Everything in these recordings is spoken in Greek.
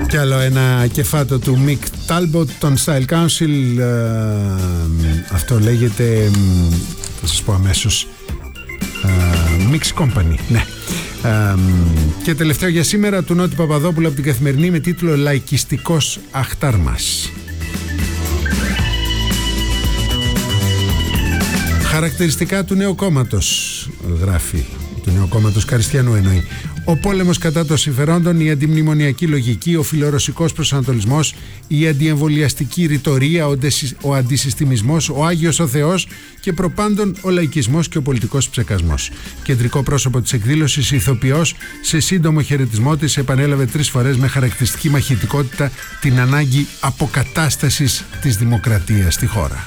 Κι άλλο ένα κεφάτο του Mick Talbot των Style Council. Αυτό λέγεται, θα σας πω αμέσως, Mix Company. Ναι. Και τελευταίο για σήμερα του Νότι Παπαδόπουλου από την Καθημερινή με τίτλο «Λαϊκιστικός αχτάρμας». Χαρακτηριστικά του νέου κόμματος, γράφει, του νέου κόμματος Καριστιανού εννοεί: ο πόλεμος κατά των συμφερόντων, η αντιμνημονιακή λογική, ο φιλορωσικός προσανατολισμός, η αντιεμβολιαστική ρητορία, ο αντισυστημισμός, ο Άγιος ο Θεός και προπάντων ο λαϊκισμός και ο πολιτικός ψεκασμός. Κεντρικό πρόσωπο της εκδήλωσης, ηθοποιός, σε σύντομο χαιρετισμό της επανέλαβε 3 φορές με χαρακτηριστική μαχητικότητα την ανάγκη αποκατάστασης της δημοκρατίας στη χώρα.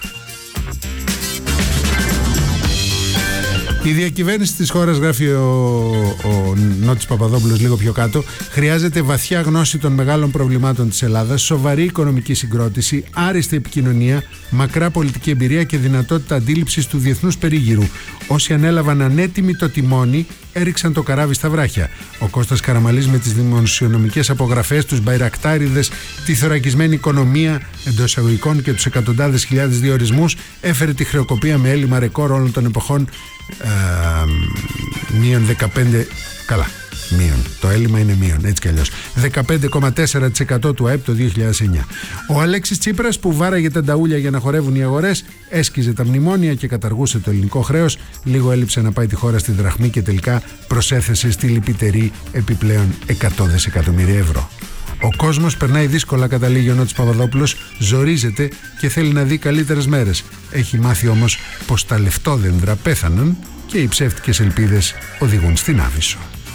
Η διακυβέρνηση της χώρας, γράφει ο Νότης Παπαδόπουλος λίγο πιο κάτω, χρειάζεται βαθιά γνώση των μεγάλων προβλημάτων της Ελλάδας, σοβαρή οικονομική συγκρότηση, άριστη επικοινωνία, μακρά πολιτική εμπειρία και δυνατότητα αντίληψης του διεθνούς περίγυρου. Όσοι ανέλαβαν ανέτοιμοι το τιμόνι έριξαν το καράβι στα βράχια. Ο Κώστας Καραμαλής με τις δημοσιονομικές απογραφές, τους μπαϊρακτάριδες, τη θωρακισμένη οικονομία εντός εισαγωγικών και τους εκατοντάδες χιλιάδες διορισμούς έφερε τη χρεοκοπία με έλλειμμα ρεκόρ όλων των εποχών. Μείον 15. Καλά, μείον. Το έλλειμμα είναι μείον, έτσι κι αλλιώς. 15,4% του ΑΕΠ το 2009. Ο Αλέξης Τσίπρας, που βάραγε τα νταούλια για να χορεύουν οι αγορές, έσκιζε τα μνημόνια και καταργούσε το ελληνικό χρέος. Λίγο έλειψε να πάει τη χώρα στη δραχμή και τελικά προσέθεσε στη λυπητερή επιπλέον 100 δισεκατομμύρια ευρώ. Ο κόσμος περνάει δύσκολα, καταλήγει ο Νότης Παπαδόπουλος, ζορίζεται και θέλει να δει καλύτερες μέρες. Έχει μάθει όμως πως τα λεφτόδεντρα πέθαναν και οι ψεύτικες ελπίδες οδηγούν στην Άβυσσο.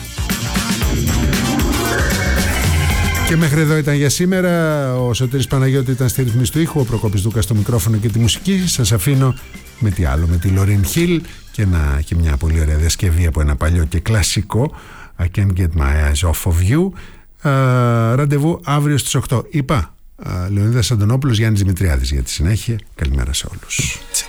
Και μέχρι εδώ ήταν για σήμερα. Ο Σωτήρης Παναγιώτη ήταν στη ρυθμίση του ήχου, ο Προκόπης Δούκας στο μικρόφωνο και τη μουσική. Σας αφήνω με τι άλλο, με τη Λόριν Χιλ και μια πολύ ωραία διασκευή από ένα παλιό και κλασικό, I Can't Get My Eyes Off of You. Ραντεβού αύριο στις 8. Είπα, Λεωνίδας Αντωνόπουλος, Γιάννης Δημητριάδης για τη συνέχεια. Καλημέρα σε όλους.